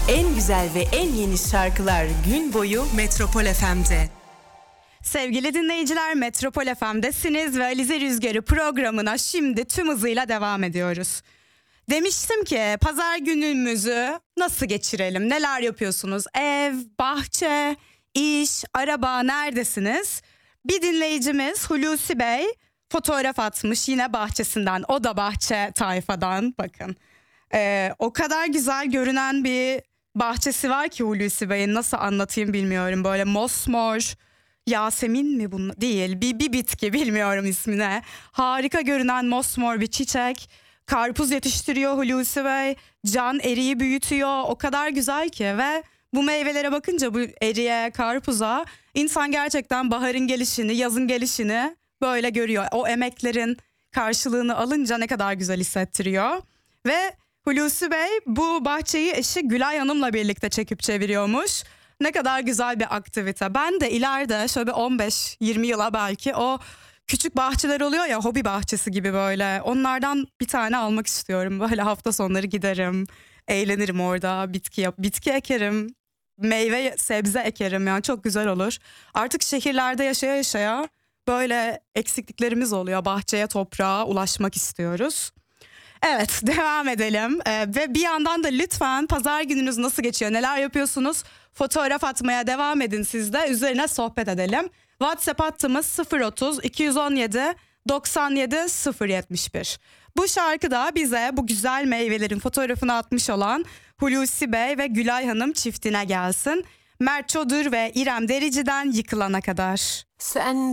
En güzel ve en yeni şarkılar gün boyu Metropol FM'de. Sevgili dinleyiciler, Metropol FM'desiniz ve Alize Rüzgarı programına şimdi tüm hızıyla devam ediyoruz. Demiştim ki pazar günümüzü nasıl geçirelim, neler yapıyorsunuz? Ev, bahçe, iş, araba, neredesiniz? Bir dinleyicimiz Hulusi Bey fotoğraf atmış yine bahçesinden, o da bahçe tayfadan bakın. O kadar güzel görünen bir bahçesi var ki Hulusi Bey'in, nasıl anlatayım bilmiyorum, böyle mosmor. Yasemin mi bunun? Değil. Bir bitki, bilmiyorum ismine. Harika görünen mosmor bir çiçek. Karpuz yetiştiriyor Hulusi Bey. Can eriği büyütüyor. O kadar güzel ki ve bu meyvelere bakınca, bu eriğe, karpuza, insan gerçekten baharın gelişini, yazın gelişini böyle görüyor. O emeklerin karşılığını alınca ne kadar güzel hissettiriyor. Ve Hulusi Bey bu bahçeyi eşi Gülay Hanım'la birlikte çekip çeviriyormuş. Ne kadar güzel bir aktivite. Ben de ileride şöyle 15-20 yıla belki o küçük bahçeler oluyor ya, hobi bahçesi gibi böyle. Onlardan bir tane almak istiyorum. Böyle hafta sonları giderim, eğlenirim orada, bitki ekerim, meyve sebze ekerim, yani çok güzel olur. Artık şehirlerde yaşaya yaşaya böyle eksikliklerimiz oluyor. Bahçeye, toprağa ulaşmak istiyoruz. Evet, devam edelim ve bir yandan da lütfen pazar gününüz nasıl geçiyor, neler yapıyorsunuz, fotoğraf atmaya devam edin, siz de üzerine sohbet edelim. WhatsApp hattımız 030 217 97 071. Bu şarkıda bize bu güzel meyvelerin fotoğrafını atmış olan Hulusi Bey ve Gülay Hanım çiftine gelsin. Mert Çodur ve İrem Derici'den Yıkılana Kadar. Sen